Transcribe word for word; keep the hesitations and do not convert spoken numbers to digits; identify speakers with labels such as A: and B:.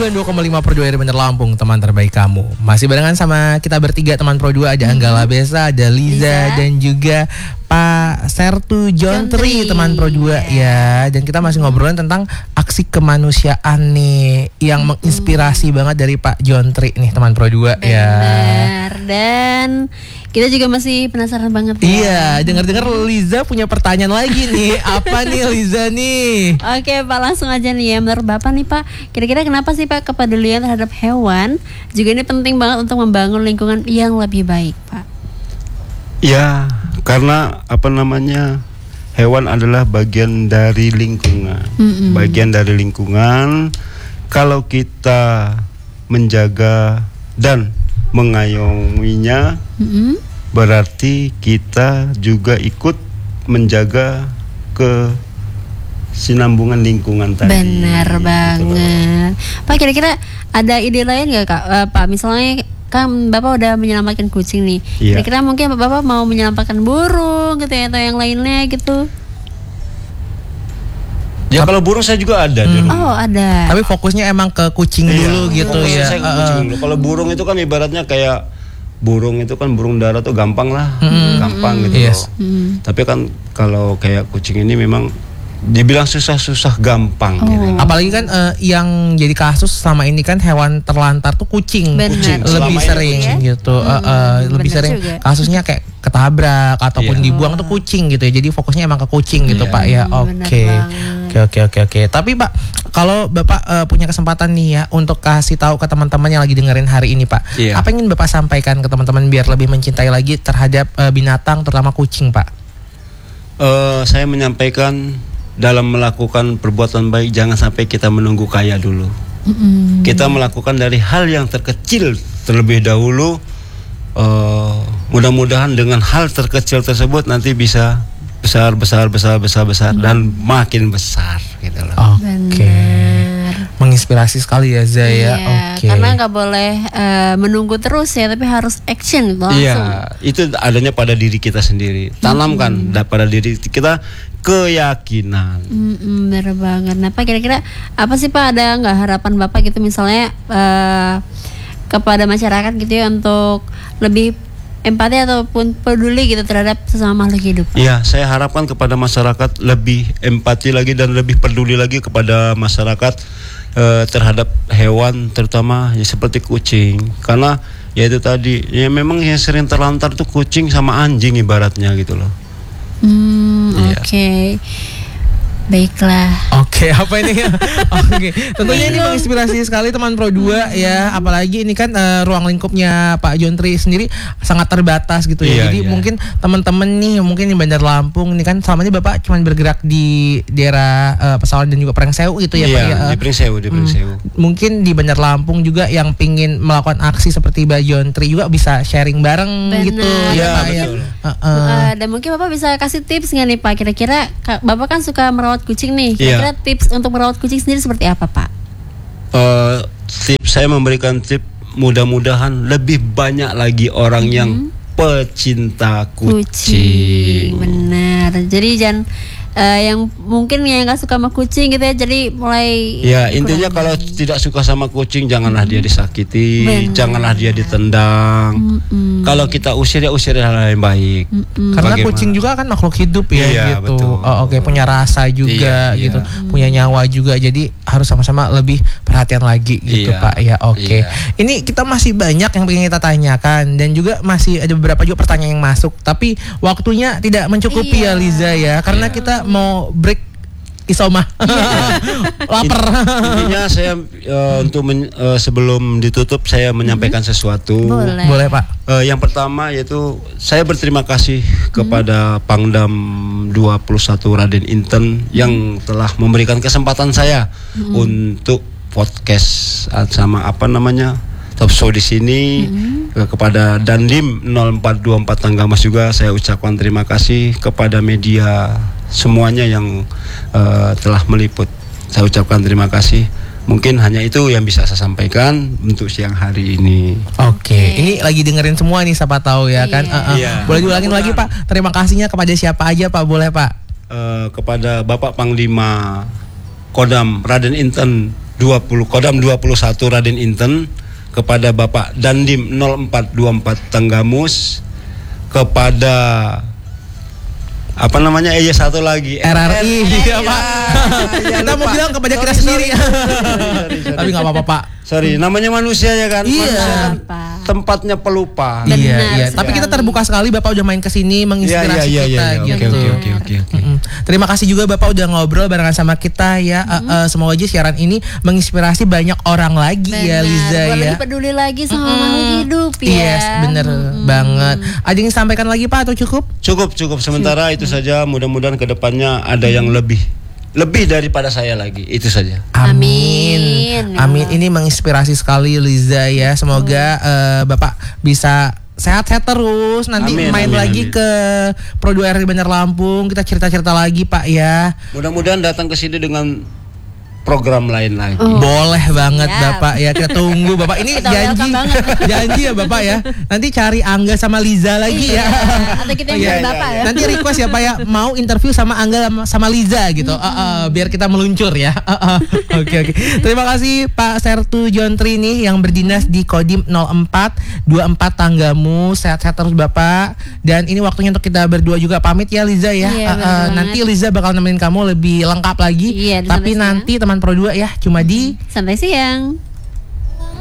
A: sembilan puluh dua koma lima Pro dua R Bandar Lampung, teman terbaik kamu. Masih barengan sama kita bertiga teman Pro dua, ada Anggala Besa, ada Liza, Liza. dan juga Pak Sertu Jontri, teman Pro dua yeah. ya. Dan kita masih ngobrolin tentang aksi kemanusiaan nih yang hmm. menginspirasi banget dari Pak Jontri nih, teman Pro dua ya.
B: Benar. Dan kita juga masih penasaran banget ya.
A: Iya, dengar-dengar Liza punya pertanyaan lagi nih. Apa nih Liza nih?
B: Oke Pak, langsung aja nih ya. Menurut Bapak nih Pak, kira-kira kenapa sih Pak kepedulian terhadap hewan juga ini penting banget untuk membangun lingkungan yang lebih baik Pak?
C: Ya, karena apa namanya, hewan adalah bagian dari lingkungan. Mm-mm. Bagian dari lingkungan. Kalau kita menjaga dan mengayominya, mm-hmm. berarti kita juga ikut menjaga kesinambungan lingkungan tadi.
B: Benar banget. Pak, kira-kira ada ide lain nggak Kak? Uh, Pak, misalnya kan Bapak udah menyelamatkan kucing nih. Iya. Kira-kira mungkin Bapak mau menyelamatkan burung gitu ya, atau yang lainnya gitu?
C: Ya kalau burung saya juga ada hmm. di rumah.
B: Oh ada.
A: Tapi fokusnya emang ke kucing iya. dulu gitu
C: Fokusnya
A: ya.
C: Saya ke kucing dulu. Kalau burung itu kan ibaratnya kayak burung itu kan burung dara tuh gampang lah, hmm. gampang gitu. Yes. Hmm. Tapi kan kalau kayak kucing ini memang dibilang susah-susah gampang.
B: Oh.
C: Gitu.
A: Apalagi kan uh, yang jadi kasus selama ini kan hewan terlantar tuh kucing, kucing. lebih
C: selama
A: sering kucing. gitu, hmm. uh, uh, lebih sering juga. Kasusnya kayak ketabrak ataupun yeah. dibuang tuh kucing gitu ya. Jadi fokusnya emang ke kucing gitu yeah. Pak ya. Oke, oke, oke, oke, oke. Tapi Pak, kalau Bapak uh, punya kesempatan nih ya untuk kasih tahu ke teman-teman yang lagi dengerin hari ini Pak, yeah. apa yang ingin Bapak sampaikan ke teman-teman biar lebih mencintai lagi terhadap uh, binatang, terutama kucing Pak?
C: Uh, saya menyampaikan dalam melakukan perbuatan baik jangan sampai kita menunggu kaya dulu. Mm-hmm. Kita melakukan dari hal yang terkecil terlebih dahulu. Uh, mudah-mudahan dengan hal terkecil tersebut nanti bisa besar, besar, besar, besar, besar mm. dan makin besar gitu loh.
A: Oke. Okay. Menginspirasi sekali ya Zaya.
B: Iya,
A: Oke. Okay.
B: Karena nggak boleh uh, menunggu terus ya, tapi harus action langsung.
C: Iya, itu adanya pada diri kita sendiri. Tanamkan mm-hmm. pada diri kita keyakinan.
B: Mm-hmm, bener banget. Nah Pak, kira-kira apa sih Pak, ada nggak harapan Bapak gitu misalnya uh, kepada masyarakat gitu ya untuk lebih empati ataupun peduli gitu terhadap sesama makhluk hidup?
C: Iya, saya harapkan kepada masyarakat lebih empati lagi dan lebih peduli lagi kepada masyarakat uh, terhadap hewan, terutama ya seperti kucing. Karena ya itu tadi, ya memang yang sering terlantar tuh kucing sama anjing ibaratnya gitu loh.
B: Hmm, iya. Oke. Okay. Baiklah.
A: Oke, okay, apa ini? Oke, okay. Tentunya ini menginspirasi sekali teman Pro dua ya. Apalagi ini kan uh, ruang lingkupnya Pak Jontri sendiri sangat terbatas gitu ya. Iya, Jadi iya. mungkin teman-teman nih, mungkin di Bandar Lampung ini kan selama ini Bapak cuma bergerak di daerah uh, Pesawat dan juga Pringsewu gitu ya
C: iya,
A: Pak ya.
C: Di Pringsewu, di Pringsewu.
A: Hmm, mungkin di Bandar Lampung juga yang pingin melakukan aksi seperti Pak Jontri juga bisa sharing bareng. Benar. Gitu
C: ya,
A: ya.
C: Betul.
B: Uh, uh. Uh, dan mungkin Bapak bisa kasih tips nggak nih Pak? Kira-kira Bapak kan suka merawat kucing nih. Kira-kira yeah. tips untuk merawat kucing sendiri seperti apa Pak?
C: Uh, tips saya memberikan tips, mudah-mudahan lebih banyak lagi orang mm-hmm. yang pecinta kucing. kucing.
B: Benar. Jadi jangan uh, yang mungkin yang nggak suka sama kucing gitu ya. Jadi mulai.
C: Ya intinya kalau tidak suka sama kucing janganlah mm-hmm. dia disakiti, benar. Janganlah dia ditendang. Mm-hmm. Kalau kita usir ya usir hal yang baik.
A: Mm-hmm. Karena Bagaimana? Kucing juga kan makhluk hidup ya iya, gitu. Oh, Oke okay. punya rasa juga iya, gitu, iya. punya nyawa juga. Jadi harus sama-sama lebih perhatian lagi gitu iya, Pak. Ya oke. Okay. Iya. Ini kita masih banyak yang ingin kita tanyakan dan juga masih ada beberapa juga pertanyaan yang masuk. Tapi waktunya tidak mencukupi iya. ya Liza ya. Karena iya. kita mau break isoma. Lapar.
C: Intinya saya uh, untuk men, uh, sebelum ditutup saya menyampaikan mm-hmm. sesuatu.
B: Boleh.
A: Boleh Pak.
C: Uh, yang pertama yaitu saya berterima kasih kepada mm-hmm. Pangdam dua puluh satu Raden Inten mm-hmm. yang telah memberikan kesempatan saya mm-hmm. untuk podcast sama apa namanya talk show di sini. Mm-hmm. Kepada Dandim nol empat dua empat Tanggamas juga saya ucapkan terima kasih, kepada media semuanya yang uh, telah meliput. Saya ucapkan terima kasih. Mungkin hanya itu yang bisa saya sampaikan untuk siang hari ini.
A: Oke, okay. Ini lagi dengerin semua nih, siapa tahu ya kan. Uh, uh.
C: Iya.
A: Boleh diulangin lagi Pak. Terima kasihnya kepada siapa aja Pak, boleh Pak?
C: Uh, kepada Bapak Panglima Kodam Raden Inten dua puluh Kodam dua puluh satu Raden Inten, kepada Bapak Dandim nol empat dua empat Tanggamus, kepada apa namanya eh satu lagi
A: R R I ya Pak. Kita mau bilang kepada kita sendiri. Tapi nggak apa-apa Pak.
C: Sorry, namanya manusia ya kan.
A: Iya.
C: Manusia kan tempatnya pelupa.
B: Benar
A: Iya, iya.
B: sekali.
A: Tapi kita terbuka sekali Bapak udah main ke sini menginspirasi
C: Iya, iya,
A: kita
C: iya, iya.
A: gitu.
C: Oke, oke, oke, oke.
A: Mm-mm. Terima kasih juga Bapak udah ngobrol barengan sama kita ya. Uh, uh, semoga aja siaran ini menginspirasi banyak orang lagi ya
B: Benar.
A: Liza
B: Buat
A: ya.
B: lebih peduli lagi sama
A: Mm-mm.
B: makhluk hidup ya.
A: Yes, bener banget. Ada yang disampaikan lagi Pak atau cukup?
C: Cukup, cukup sementara itu saja. Mudah-mudahan kedepannya ada yang lebih lebih daripada saya lagi. Itu saja.
A: Amin.
B: Amin.
A: Amin. Ini menginspirasi sekali Liza ya. Semoga uh, Bapak bisa sehat-sehat terus. Nanti
C: Amin,
A: main
C: amin,
A: lagi
C: amin.
A: ke Pro dua R Bandar Lampung. Kita cerita-cerita lagi Pak ya.
C: Mudah-mudahan datang ke sini dengan program lain lagi.
B: Oh.
A: Boleh banget
B: Siap.
A: Bapak ya. Kita tunggu Bapak. Ini
B: Kita
A: janji.
B: welcome banget.
A: Janji ya Bapak ya. Nanti cari Angga sama Liza lagi ya.
B: Atau kita yang
A: Iya,
B: cari
C: iya,
B: Bapak ya.
A: Nanti request ya Pak ya, mau interview sama Angga sama- sama Liza gitu. Uh, uh, biar kita meluncur ya. Uh, uh. Oke oke. Terima kasih Pak Sertu Jontri nih yang berdinas di Kodim nol empat dua empat Tanggamu. Sehat-sehat terus Bapak. Dan ini waktunya untuk kita berdua juga pamit ya Liza ya.
B: Iya,
A: Uh,
B: bener
A: uh,
B: banget.
A: nanti Liza bakal nemenin kamu lebih lengkap lagi.
B: Iya, di
A: Tapi
B: Santai
A: nanti teman Pro dua ya cuma di
B: Santai siang.